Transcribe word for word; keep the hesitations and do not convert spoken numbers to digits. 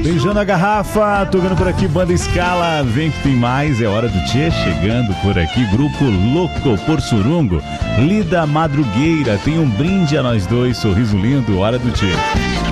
Beijando a garrafa, tocando por aqui, Banda Escala, vem que tem mais, é hora do Tchê, chegando por aqui, Grupo Louco por Surungo, Lida Madrugueira, tem um brinde a nós dois, sorriso lindo, hora do Tchê.